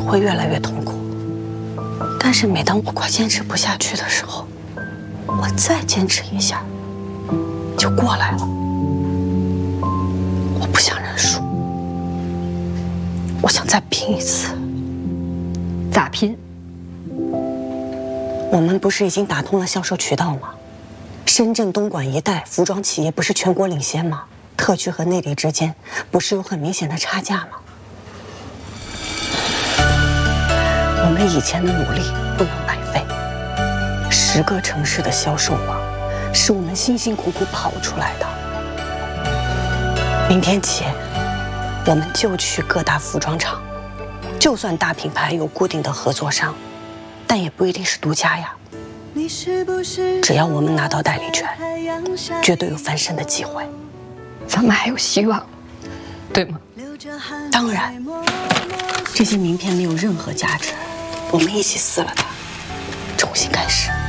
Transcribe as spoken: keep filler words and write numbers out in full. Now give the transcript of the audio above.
会越来越痛苦。但是每当我快坚持不下去的时候，我再坚持一下，就过来了。我不想认输，我想再拼一次。 咋拼？ 我们不是已经打通了销售渠道吗？深圳、东莞一带服装企业不是全国领先吗？特区和内地之间不是有很明显的差价吗？我们以前的努力不能白费。十个城市的销售网是我们辛辛苦苦跑出来的。明天起，我们就去各大服装厂，就算大品牌有固定的合作商，但也不一定是独家呀。只要我们拿到代理权，绝对有翻身的机会。 咱们还有希望，对吗？ 当然，这些名片没有任何价值，我们一起撕了它，重新开始。